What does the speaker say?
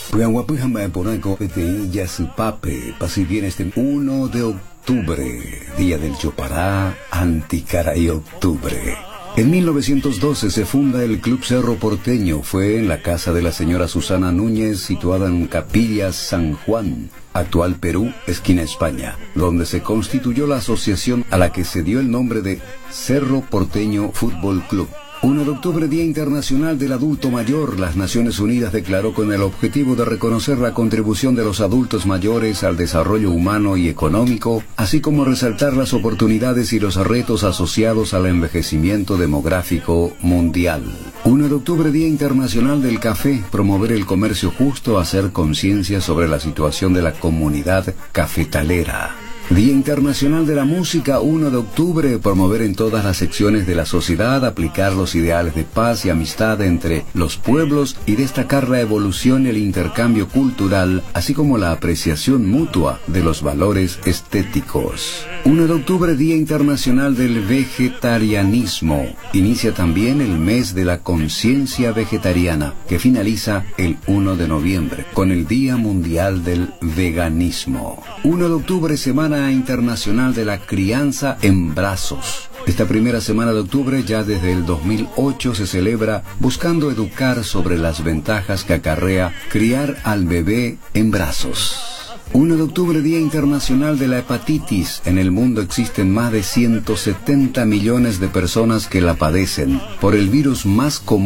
Ya su pape, pasi bien este 1 de octubre, día del Chopará, Anticaray Octubre. En 1912 se funda el Club Cerro Porteño. Fue en la casa de la señora Susana Núñez, situada en Capillas San Juan, actual Perú, esquina España, donde se constituyó la asociación a la que se dio el nombre de Cerro Porteño Fútbol Club. 1 de octubre, Día Internacional del Adulto Mayor. Las Naciones Unidas declaró con el objetivo de reconocer la contribución de los adultos mayores al desarrollo humano y económico, así como resaltar las oportunidades y los retos asociados al envejecimiento demográfico mundial. 1 de octubre, Día Internacional del Café. Promover el comercio justo, hacer conciencia sobre la situación de la comunidad cafetalera. Día Internacional de la Música, 1 de octubre, promover en todas las secciones de la sociedad, aplicar los ideales de paz y amistad entre los pueblos y destacar la evolución y el intercambio cultural, así como la apreciación mutua de los valores estéticos. 1 de octubre, Día Internacional del Vegetarianismo. Inicia también el mes de la conciencia vegetariana, que finaliza el 1 de noviembre, con el Día Mundial del Veganismo. 1 de octubre, Semana Internacional de la Crianza en Brazos. Esta primera semana de octubre, ya desde el 2008, se celebra buscando educar sobre las ventajas que acarrea criar al bebé en brazos. 1 de octubre, Día Internacional de la Hepatitis. En el mundo existen más de 170 millones de personas que la padecen por el virus más común